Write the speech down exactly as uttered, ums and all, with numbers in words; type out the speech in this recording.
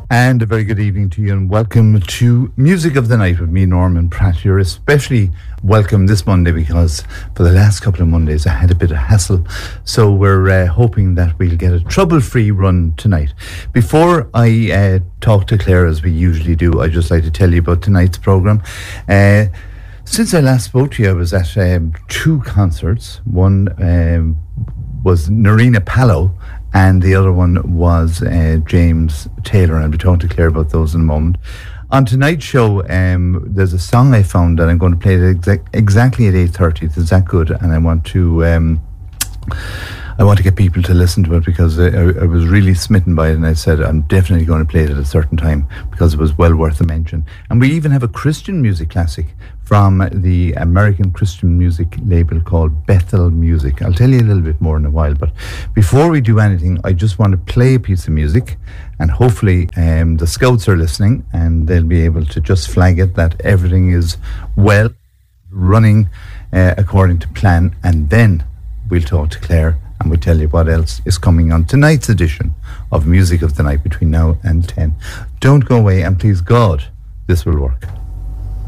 And a very good evening to you, and welcome to Music of the Night with me, Norman Pratt. You're especially welcome this Monday because for the last couple of Mondays I had a bit of hassle, so we're uh, hoping that we'll get a trouble-free run tonight. Before I uh, talk to Claire, as we usually do, I'd just like to tell you about tonight's programme. Uh, since I last spoke to you, I was at um, two concerts. One um, was Narina Palo, and the other one was uh, James Taylor, and I'll be talking to Claire about those in a moment. On tonight's show, um, there's a song I found, and I'm going to play it exa- exactly at eight thirty. It's that good, and I want to um, I want to get people to listen to it because I, I was really smitten by it, and I said I'm definitely going to play it at a certain time because it was well worth a mention. And we even have a Christian music classic from the American Christian music label called Bethel Music. I'll tell you a little bit more in a while, but before we do anything, I just want to play a piece of music, and hopefully um, the scouts are listening and they'll be able to just flag it that everything is well running uh, according to plan, and then we'll talk to Claire and we'll tell you what else is coming on tonight's edition of Music of the Night between now and ten. Don't go away, and please God, this will work.